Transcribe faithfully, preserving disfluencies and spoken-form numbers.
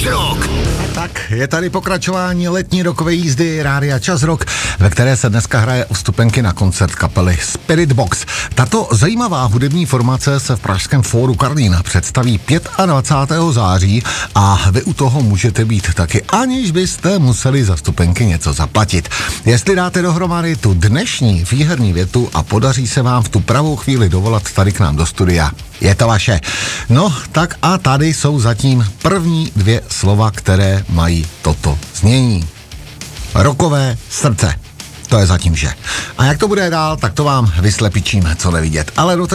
Čas Rock. Tak, je tady pokračování letní rokové jízdy Rádia Čas Rock, ve které se dneska hraje o vstupenky na koncert kapely Spirit Box. Tato zajímavá hudební formace se v pražském fóru Karlín představí dvacátého pátého září a vy u toho můžete být taky, aniž byste museli za vstupenky něco zaplatit. Jestli dáte dohromady tu dnešní výherní větu a podaří se vám v tu pravou chvíli dovolat tady k nám do studia, je to vaše. No, tak a tady jsou zatím první dvě slova, které mají toto znění. Rokové srdce. To je zatím vše. A jak to bude dál, tak to vám vyslepičíme, co nevidět. Ale do